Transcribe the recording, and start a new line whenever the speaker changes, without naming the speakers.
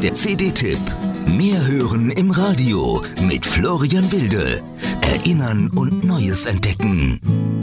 Der CD-Tipp. Mehr hören im Radio mit Florian Wilde. Erinnern und Neues entdecken.